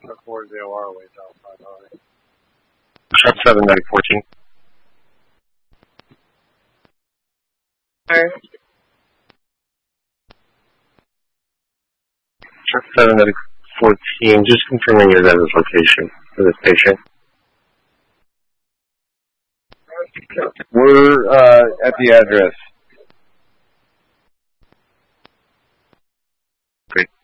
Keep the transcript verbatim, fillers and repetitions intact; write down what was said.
Four zero R ways outside already. Shop seven nine fourteen. Sir. Shop seven nine fourteen. Just confirming your guys' location for this patient. We're uh, at the address.